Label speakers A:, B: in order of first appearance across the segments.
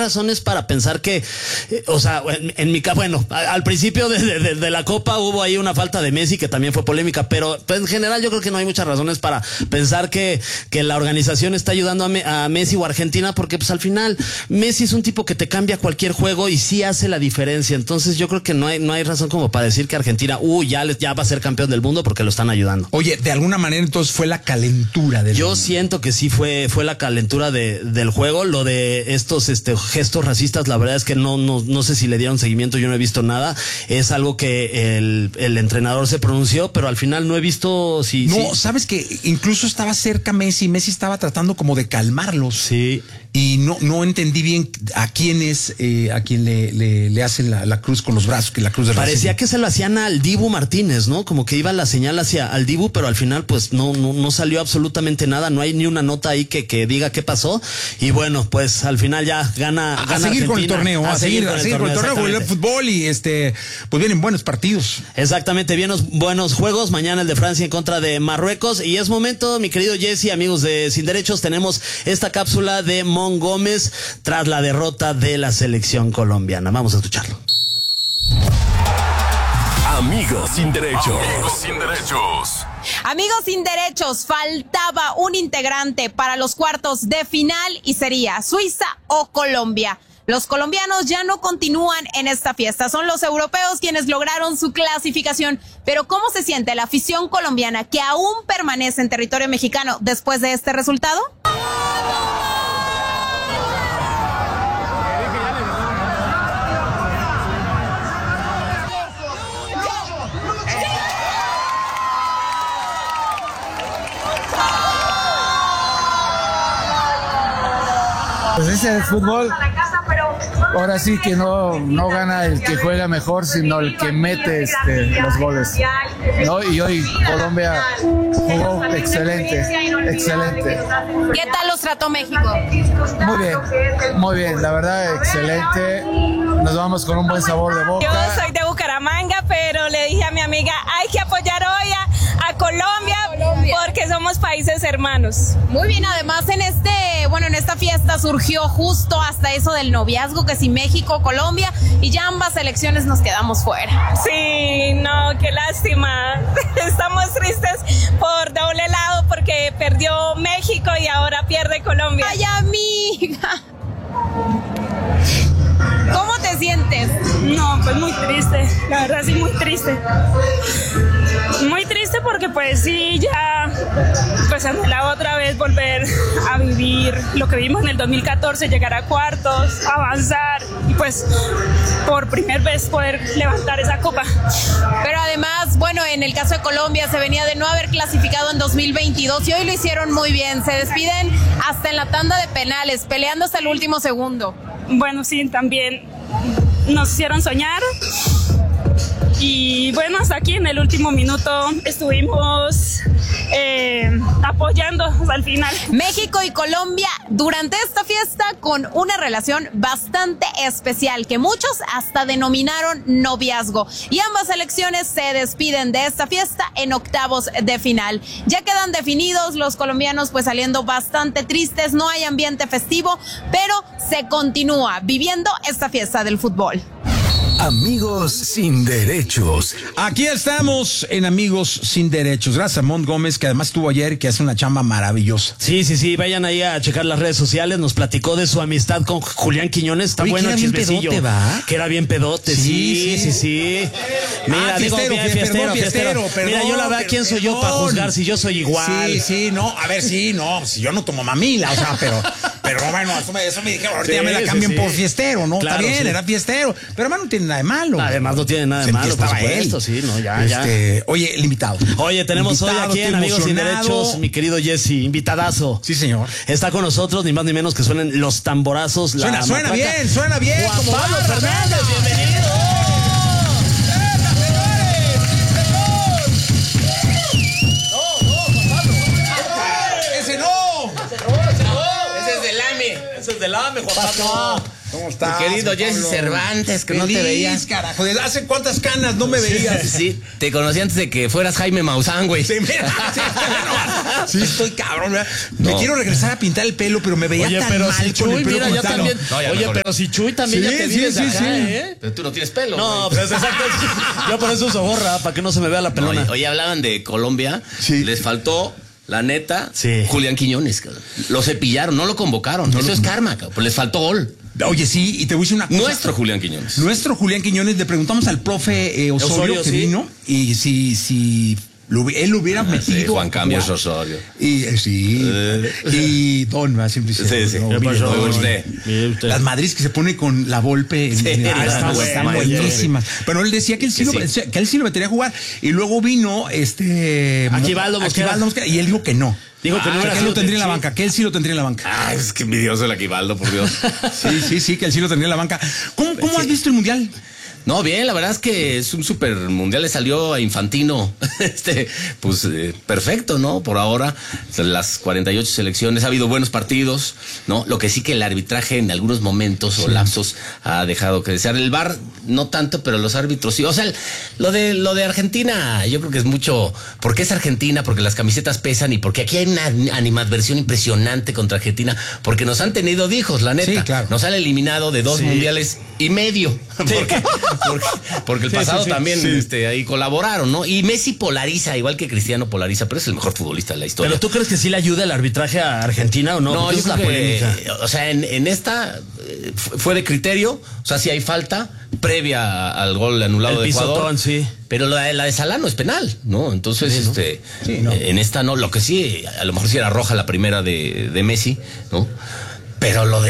A: razones para pensar que, o sea, en mi caso, bueno, al principio de la Copa hubo ahí una falta de Messi que también fue polémica, pero pues, en general yo creo que no hay muchas razones para pensar que la organización está ayudando a Messi o a Argentina, porque pues al final Messi es un tipo que te cambia cualquier juego y sí hace la diferencia. Entonces yo creo que no hay razón como para decir que Argentina, ya va a ser campeón del mundo porque lo están ayudando.
B: Oye, de alguna manera entonces fue la calentura del
A: Yo
B: mundo.
A: siento que sí fue la calentura del juego. Lo de estos gestos racistas, la verdad es que no sé si le dieron seguimiento, yo no he visto nada. Es algo que el entrenador se pronunció, pero al final no he visto si...
B: No,
A: sí.
B: sabes que incluso estaba cerca Messi estaba tratando como de calmarlos.
A: Sí.
B: Y no entendí bien a quién es, a quién le hacen la cruz con los brazos, que la cruz de
A: Parecía
B: racismo.
A: que se lo hacían al Dibu Martínez, ¿no? Como que iba la señal hacia al Dibu, pero al final pues no salió absolutamente nada, no hay ni una nota ahí que diga qué pasó. Y bueno, pues al final ya gana
B: A seguir con el torneo, a seguir con el torneo, con el fútbol y pues vienen buenos partidos.
A: Exactamente, buenos juegos. Mañana el de Francia en contra de Marruecos. Y es momento, mi querido Jesse, amigos de Sin Derechos, tenemos esta cápsula de Mon Gómez tras la derrota de la selección colombiana. Vamos a escucharlo.
C: Amigos sin derechos. Amigos sin derechos.
D: Amigos sin derechos, faltaba un integrante para los cuartos de final y sería Suiza o Colombia. Los colombianos ya no continúan en esta fiesta, son los europeos quienes lograron su clasificación. Pero ¿cómo se siente la afición colombiana que aún permanece en territorio mexicano después de este resultado?
E: Pues ese es fútbol. Ahora sí que no gana el que juega mejor, sino el que mete los goles, ¿no? Y hoy Colombia jugó excelente.
D: ¿Qué tal los trató México?
E: Muy bien, la verdad, excelente. Nos vamos con un buen sabor de boca.
F: Yo soy de Bucaramanga, pero le dije a mi amiga, hay que apoyar hoy a Colombia porque somos países hermanos.
D: Muy bien, además en esta fiesta surgió justo hasta eso del noviazgo, que si México, Colombia, y ya ambas selecciones nos quedamos fuera.
F: Sí, no, qué lástima. Estamos tristes por doble lado porque perdió México y ahora pierde Colombia.
D: Ay, amiga. ¿Cómo te sientes?
F: No, pues muy triste, la verdad sí, muy triste. Muy triste porque pues sí, ya pues anhelaba otra vez volver a vivir lo que vimos en el 2014, llegar a cuartos, avanzar y pues por primera vez poder levantar esa copa.
D: Pero además, bueno, en el caso de Colombia se venía de no haber clasificado en 2022 y hoy lo hicieron muy bien, se despiden hasta en la tanda de penales, peleando hasta el último segundo.
F: Bueno, sí, también nos hicieron soñar. Y bueno, hasta aquí en el último minuto estuvimos apoyando hasta el final.
D: México y Colombia durante esta fiesta con una relación bastante especial que muchos hasta denominaron noviazgo. Y ambas selecciones se despiden de esta fiesta en octavos de final. Ya quedan definidos los colombianos pues saliendo bastante tristes, no hay ambiente festivo, pero se continúa viviendo esta fiesta del fútbol.
C: Amigos sin derechos.
B: Aquí estamos en Amigos sin Derechos. Gracias a Mon Gómez, que además estuvo ayer, que hace una chamba maravillosa.
A: Sí, vayan ahí a checar las redes sociales. Nos platicó de su amistad con Julián Quiñones. Está bueno el chismecillo. Que era bien pedote, sí. Mira, fiestero. Mira, yo la verdad, ¿quién soy yo para juzgar si yo soy igual?
B: Sí, no, a ver, si yo no tomo mamila, o sea, pero bueno, eso me dijeron, ahorita ya me la cambian por fiestero, ¿no? Claro, está bien, era fiestero, pero además no tiene nada de malo.
A: Además no tiene nada de malo, por supuesto, sí, no, ya.
B: Oye, el invitado.
A: Oye, tenemos hoy aquí en Amigos sin Derechos, mi querido Jesse, invitadazo.
B: Sí, señor.
A: Está con nosotros, ni más ni menos que suenen los tamborazos.
B: Suena bien.
A: Juan Pablo Fernández, bienvenido.
G: del AME, Juan Pablo.
B: ¿Cómo estás?
G: Mi querido Jesse
B: Pablo?
G: Cervantes, que no te
B: Feliz,
G: veías.
B: Carajo, ¿desde hace cuántas canas no me veías?
G: Sí, te conocí antes de que fueras Jaime Maussan, güey.
B: Sí, mira, sí, estoy cabrón, ¿verdad?
G: No.
B: Me quiero regresar a pintar el pelo, pero me veía
A: Oye,
B: tan
A: pero
B: mal
A: si
B: con el
A: Chuy,
B: pelo
A: mira,
B: como
A: ya
B: tal.
A: también.
G: No, ya
A: Oye,
G: mejor.
A: pero si Chuy también
B: Sí,
A: ya te
B: sí,
A: vives
B: sí,
A: acá,
B: sí.
A: ¿eh?
G: Pero tú no tienes pelo.
A: No,
G: güey.
A: pues exacto. Yo por eso uso gorra, para que no se me vea la pelona.
G: Oye, hablaban de Colombia.
B: Sí.
G: Les faltó, la neta,
A: Sí.
G: Julián Quiñones, cabrón. Lo cepillaron, no lo convocaron. Eso es karma, cabrón. Pues les faltó gol.
B: Oye, sí, y te voy a decir una cosa.
G: Nuestro Julián Quiñones.
B: Nuestro Julián Quiñones, le preguntamos al profe Osorio que
A: sí.
B: vino, y si él lo hubiera metido.
G: Sí, Juan
B: a
G: Cambios
B: jugar.
G: Osorio.
B: Y sí. Y Don, va siempre
G: Sí, sí.
B: no,
G: ¿Qué
B: mire,
G: pasó?
B: no,
G: Usted.
A: Mire usted.
B: Las Madrid que se pone con la Volpe
G: está
B: están
G: bueno,
B: buenísimas. Pero él decía que él sí, que él sí lo metería a jugar. Y luego vino
A: Aquivaldo Mosquera.
B: Y él dijo que no.
A: Dijo que no
B: que
A: era
B: él lo
A: sido-
B: tendría en la
A: sí.
B: banca, que él sí lo tendría en la banca.
G: Ay, es que envidioso el Aquivaldo, por Dios.
B: Sí, que él sí lo tendría en la banca. ¿Cómo has visto el Mundial?
G: No, bien, la verdad es que es un super mundial, le salió a Infantino, pues perfecto, ¿no? Por ahora, las 48 selecciones, ha habido buenos partidos, ¿no? Lo que sí que el arbitraje en algunos momentos o lapsos ha dejado que desear. El VAR no tanto, pero los árbitros sí. O sea, lo de Argentina, yo creo que es mucho, porque es Argentina, porque las camisetas pesan y porque aquí hay una animadversión impresionante contra Argentina, porque nos han tenido hijos, la neta.
B: Sí, claro.
G: Nos han eliminado de 2 mundiales y medio. Porque el pasado también ahí colaboraron, ¿no? Y Messi polariza, igual que Cristiano polariza, pero es el mejor futbolista de la historia.
A: ¿Pero tú crees que sí le ayuda el arbitraje a Argentina o no?
G: No,
A: Porque
G: yo
A: esa
G: creo
A: es la polémica.
G: o sea, en esta fue de criterio, o sea, si hay falta previa al gol anulado
A: El
G: de Ecuador.
A: pisotón, sí.
G: Pero la de Salah no es penal, ¿no? Entonces, en esta no, lo que sí, a lo mejor sí era roja la primera de Messi, ¿no? Pero lo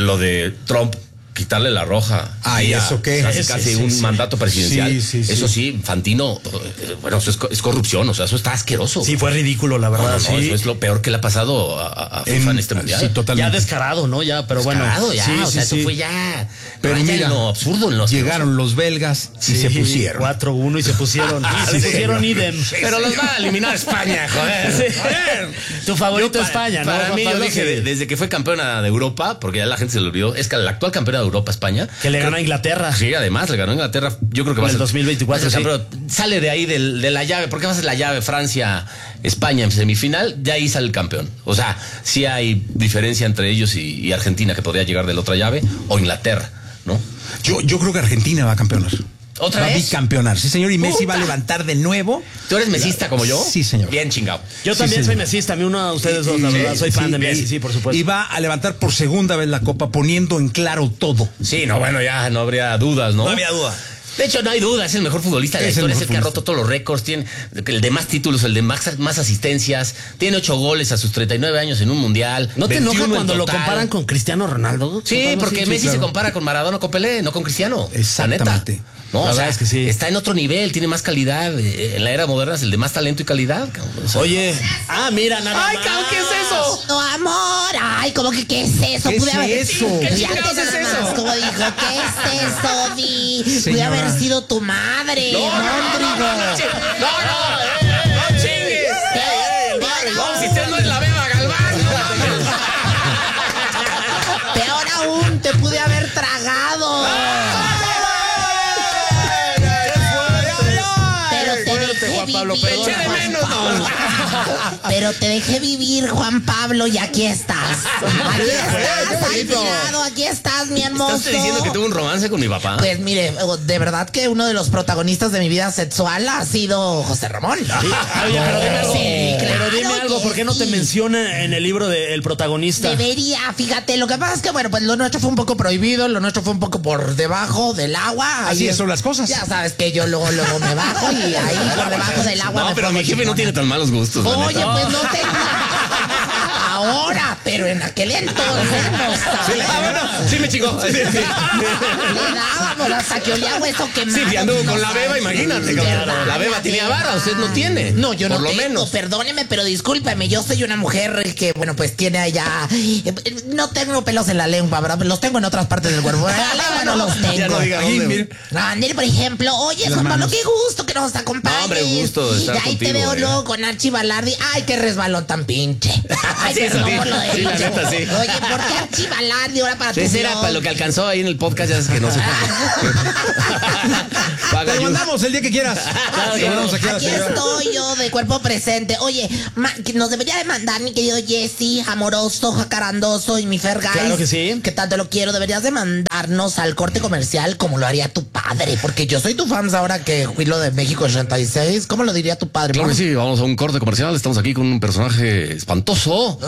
G: de Trump, quitarle la roja.
B: Ay,
G: Sí,
B: ¿eso qué?
G: Casi un mandato presidencial.
B: Sí.
G: Eso sí, Infantino, bueno, eso es corrupción, o sea, eso está asqueroso.
A: Sí, fue ridículo, la verdad,
G: No,
A: sí.
G: eso es lo peor que le ha pasado a FIFA en este mundial.
B: Sí, totalmente.
A: Ya descarado, ¿no? Ya, pero bueno.
G: Descarado ya,
A: sí,
G: o sea,
A: sí,
G: eso
A: sí.
G: fue ya.
B: Pero
G: vaya
B: mira,
G: en lo absurdo, en lo asqueroso.
B: Llegaron los belgas y se pusieron.
A: 4-1 y se pusieron. se pusieron idem.
G: Pero los va a eliminar España, joder.
A: Sí. Tu favorito España, ¿no?
G: Para
A: Juan
G: mí, yo
A: Pablo?
G: dije,
A: Sí.
G: desde que fue campeona de Europa, porque ya la gente se lo olvidó, es que la actual campeona de Europa, España.
A: Que le ganó a Inglaterra.
G: Sí, además, le ganó a Inglaterra. Yo creo que va a
A: En
G: ser.
A: el 2024,
G: va a ser
A: sí.
G: campeón. Sale de ahí de la llave. ¿Por qué va a ser la llave Francia-España en semifinal? De ahí sale el campeón. O sea, sí hay diferencia entre ellos y Argentina, que podría llegar de la otra llave, o Inglaterra, ¿no?
B: Yo creo que Argentina va a campeonar.
G: ¿Otra
B: va
G: vez?
B: a bicampeonar, sí señor, y Messi
G: ¡Puta!
B: va a levantar de nuevo.
G: ¿Tú eres mesista como yo?
B: Sí, señor.
G: Bien chingado.
A: Yo también
B: Sí,
A: soy
B: señor.
A: mesista, a mí uno de ustedes dos, la verdad. Soy fan de Messi, sí, por supuesto.
B: Y va a levantar por segunda vez la copa, poniendo en claro todo.
G: Sí, no, bueno, ya no habría dudas, ¿no?
B: No había duda.
G: De hecho, no hay duda, es el mejor futbolista de la
B: Es el
G: historia, es
B: mejor
G: el que ha
B: futbolista.
G: roto todos los récords, tiene el de más títulos, el de más asistencias, tiene 8 goles a sus 39 años en un mundial.
A: ¿No te
G: 21
A: enoja
G: en
A: cuando lo
G: total.
A: comparan con Cristiano Ronaldo?
G: Sí,
A: Juan Pablo?
G: porque Messi
B: claro.
G: se compara con Maradona o con Pelé, no con Cristiano.
B: Exactamente.
G: La neta. No,
A: La
G: o sea,
A: verdad es que sí.
G: está en otro nivel, tiene más calidad. En la era moderna es el de más talento y calidad. Cabrón. O sea,
A: Oye, mira, nada
G: ¡ay,
A: más.
G: cabrón, qué es eso!
H: No, amor. Ay, ¿cómo que qué es eso?
B: ¿Qué
H: Pude
B: es
H: haber...
B: eso?
G: ¿Qué
H: Fíjate
G: chingados es
H: nada más
G: eso?
H: cómo dijo, ¿qué es eso, Di? Pude
B: Señora.
H: haber sido tu madre, Mondrigo.
G: ¡No chingues! No, si usted no es la Beba Galván.
H: Peor aún, te pude haber tragado. Pero te dejé
A: Juan Pablo,
H: vivir,
A: perdona.
G: Eché de menos,
H: Pero te dejé vivir, Juan Pablo, y aquí estás. Aquí estás, al lado, aquí estás, mi hermoso.
G: ¿Estás diciendo que tuvo un romance con mi papá?
H: Pues mire, de verdad que uno de los protagonistas de mi vida sexual ha sido José Ramón.
A: Oye, pero dime algo.
H: Sí, claro
A: pero dime algo,
H: que
A: ¿por qué no te
H: sí.
A: menciona en el libro del protagonista?
H: Debería, fíjate, lo que pasa es que, bueno, pues lo nuestro fue un poco prohibido, lo nuestro fue un poco por debajo del agua.
B: Así
H: Ahí
B: son las cosas.
H: Ya sabes que yo luego me bajo y ahí por debajo del agua
G: No,
H: me
G: pero
H: pongo
G: mi jefe no
H: chingona.
G: tiene tan malos gustos. la
H: Oye,
G: neta.
H: pues no te... Ahora, pero en aquel entonces no sabes.
G: Bueno, sí me chingó. Sí, sí.
H: Le dábamos hasta que olía hueso quemado.
G: Sí, anduvo
H: no
G: con la
H: sabes.
G: Beba, imagínate.
H: ¿Verdad?
G: Cabrón. La Beba tenía vara, usted no tiene.
H: No, yo no
G: Por lo
H: tengo,
G: menos.
H: perdóneme, pero discúlpeme, yo soy una mujer que, bueno, pues tiene allá... No tengo pelos en la lengua, ¿verdad? Los tengo en otras partes del cuerpo. En la lengua no los tengo.
G: Ya no diga
B: Ahí,
G: dónde,
B: mire.
G: güey.
H: Ándale, por ejemplo, oye, Juan Pablo, qué gusto que nos acompañes.
G: No, hombre, gusto de estar
H: Y ahí te
G: contigo,
H: veo
G: eh.
H: luego con Archie Balardi. Ay, qué resbalón tan pinche. Ay,
G: Sí, eso
H: perdón
G: sí.
H: por lo de
G: Sí, la neta, sí.
H: Oye, ¿por qué Archibalandi ahora para tu
G: Ese era para lo que alcanzó ahí en el podcast, ya es que no sé.
B: Te lo mandamos el día que quieras.
H: Aquí estoy yo de cuerpo presente. Oye, nos debería de mandar mi querido Jesse, amoroso, jacarandoso y mi Fergay.
A: Claro que sí.
H: Que tanto lo quiero. Deberías de mandarnos al corte comercial como lo haría tu padre. Porque yo soy tu fans ahora que fui lo de México 86. ¿Cómo lo diría tu padre?
G: Claro que sí, vamos a un corte comercial. Estamos aquí con un personaje espantoso.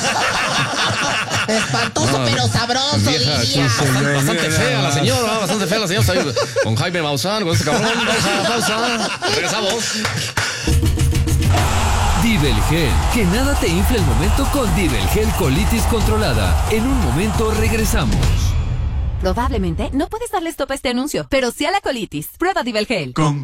H: Espantoso, pero sabroso, diría.
G: Bastante fea la señora, bastante fea la señora. Está ahí con Jaime Maussan, con este cabrón. Pausa. Regresamos.
I: Divelgel, que nada te infle el momento con Divelgel colitis controlada. En un momento regresamos.
J: Probablemente no puedes darle stop a este anuncio, pero sí a la colitis. Prueba Divelgel.